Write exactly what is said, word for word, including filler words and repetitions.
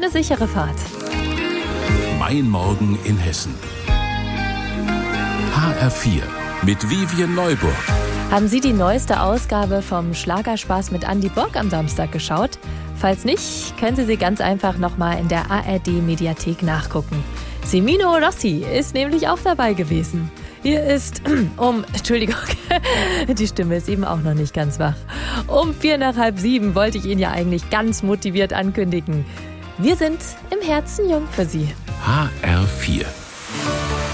eine sichere Fahrt. Mein Morgen in Hessen. H R vier mit Vivian Neuburg. Haben Sie die neueste Ausgabe vom Schlagerspaß mit Andi Borg am Samstag geschaut? Falls nicht, können Sie sie ganz einfach nochmal in der A R D-Mediathek nachgucken. Semino Rossi ist nämlich auch dabei gewesen. Hier ist um, Entschuldigung, die Stimme ist eben auch noch nicht ganz wach. Um vier nach halb sieben wollte ich ihn ja eigentlich ganz motiviert ankündigen. Wir sind im Herzen jung für Sie. H R vier.